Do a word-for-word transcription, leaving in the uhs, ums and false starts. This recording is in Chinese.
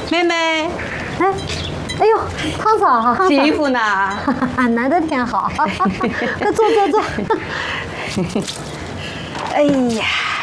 妹妹， 哎，哎呦，汤嫂哈， 洗衣服呢？ 难得天好，快坐坐坐。 哎呀。